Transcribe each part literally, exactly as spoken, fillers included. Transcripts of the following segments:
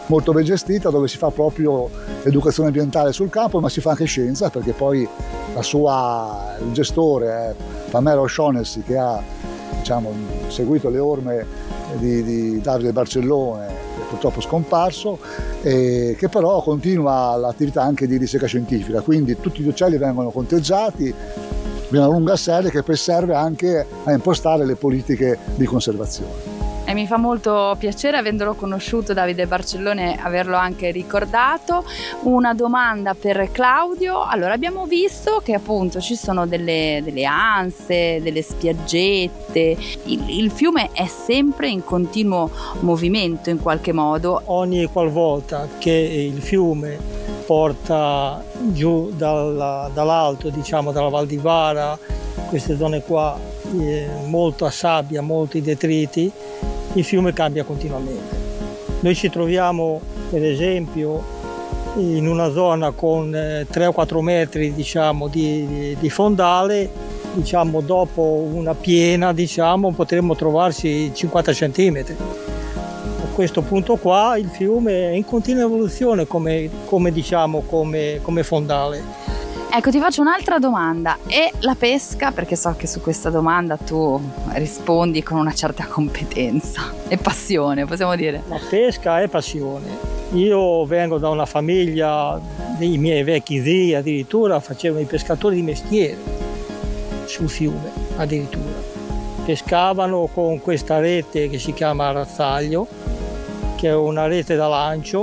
molto ben gestita, dove si fa proprio educazione ambientale sul campo, ma si fa anche scienza, perché poi la sua, il gestore è Pamela O'Shaughnessy, che ha, diciamo, seguito le orme di, di Davide Barcellone, che purtroppo è scomparso, e che però continua l'attività anche di ricerca scientifica, quindi tutti gli uccelli vengono conteggiati, viene una lunga serie che poi serve anche a impostare le politiche di conservazione. E mi fa molto piacere, avendolo conosciuto Davide Barcellone, averlo anche ricordato. Una domanda per Claudio. Allora, abbiamo visto che appunto ci sono delle, delle anse, delle spiaggette. Il, il fiume è sempre in continuo movimento in qualche modo. Ogni qualvolta che il fiume porta giù dalla, dall'alto, diciamo dalla Val di Vara, queste zone qua, eh, molta sabbia, molti detriti, il fiume cambia continuamente. Noi ci troviamo, per esempio, in una zona con eh, tre o quattro metri, diciamo, di, di, di fondale, diciamo, dopo una piena, diciamo, potremmo trovarci cinquanta centimetri. A questo punto qua il fiume è in continua evoluzione come, come, diciamo, come, come fondale. Ecco, ti faccio un'altra domanda. E la pesca? Perché so che su questa domanda tu rispondi con una certa competenza e passione, possiamo dire. La pesca è passione. Io vengo da una famiglia, dei miei vecchi zii addirittura facevano i pescatori di mestiere sul fiume, addirittura. Pescavano con questa rete che si chiama razzaglio, che è una rete da lancio,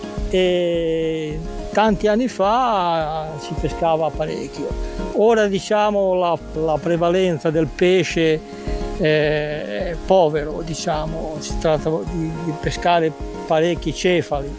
e tanti anni fa si pescava parecchio. Ora, diciamo, la, la prevalenza del pesce è povero, diciamo, si tratta di, di pescare parecchi cefali.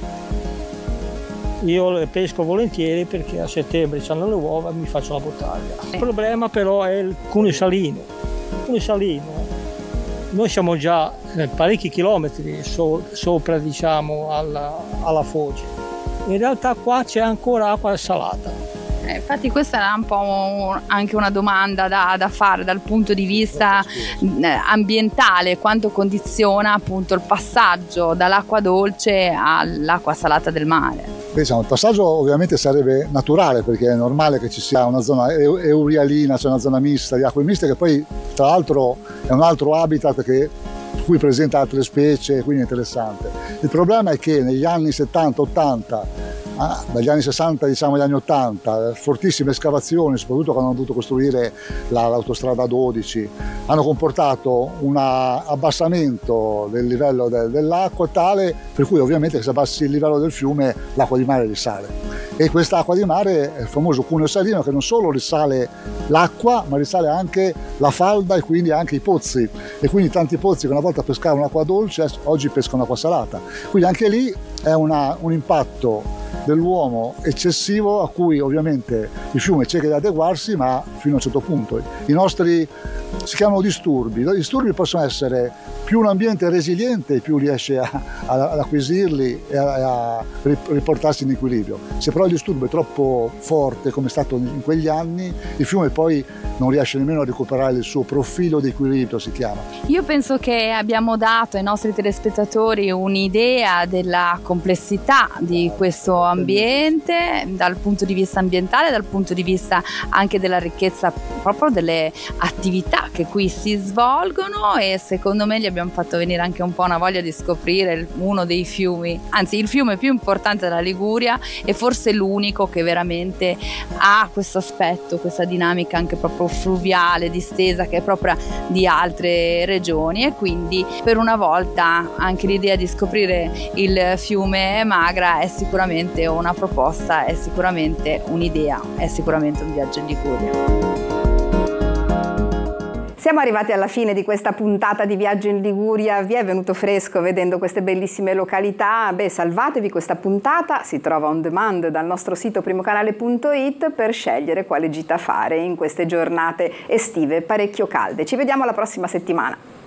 Io le pesco volentieri perché a settembre c'hanno le uova e mi faccio la bottiglia. Il problema però è il cuneo salino. Il cuneo salino, noi siamo già parecchi chilometri so, sopra, diciamo, alla, alla foce. In realtà qua c'è ancora acqua salata. Eh, infatti questa era un po' un, anche una domanda da, da fare dal punto di vista eh, ambientale, quanto condiziona appunto il passaggio dall'acqua dolce all'acqua salata del mare. Diciamo, il passaggio ovviamente sarebbe naturale, perché è normale che ci sia una zona eurialina, cioè una zona mista di acque miste, che poi tra l'altro è un altro habitat che cui presenta altre specie, quindi è interessante. Il problema è che negli anni settanta ottanta, ah, dagli anni sessanta diciamo agli anni ottanta, fortissime escavazioni, soprattutto quando hanno dovuto costruire la, l'autostrada dodici, hanno comportato un abbassamento del livello de, dell'acqua tale per cui ovviamente se abbassi il livello del fiume l'acqua di mare risale. E questa acqua di mare è il famoso cuneo salino, che non solo risale l'acqua, ma risale anche la falda e quindi anche i pozzi. E quindi tanti pozzi che una volta pescavano acqua dolce oggi pescano acqua salata. Quindi anche lì è una, un impatto dell'uomo eccessivo, a cui ovviamente il fiume cerca di adeguarsi, ma fino a un certo punto. I nostri si chiamano disturbi. I disturbi possono essere più un ambiente resiliente, più riesce a, a, ad acquisirli e a, a riportarsi in equilibrio. Se però il disturbo è troppo forte, come è stato in quegli anni, il fiume poi non riesce nemmeno a recuperare il suo profilo di equilibrio, si chiama. Io penso che abbiamo dato ai nostri telespettatori un'idea della complessità di questo ambiente dal punto di vista ambientale, dal punto di vista anche della ricchezza proprio delle attività che qui si svolgono, e secondo me gli abbiamo fatto venire anche un po' una voglia di scoprire uno dei fiumi, anzi il fiume più importante della Liguria e forse l'unico che veramente ha questo aspetto, questa dinamica anche proprio fluviale, distesa, che è propria di altre regioni, e quindi per una volta anche l'idea di scoprire il fiume Magra è sicuramente una proposta, è sicuramente un'idea, è sicuramente un viaggio in Liguria. Siamo arrivati alla fine di questa puntata di Viaggio in Liguria. Vi è venuto fresco vedendo queste bellissime località? Beh, salvatevi questa puntata, si trova on demand dal nostro sito primocanale punto it per scegliere quale gita fare in queste giornate estive parecchio calde. Ci vediamo la prossima settimana.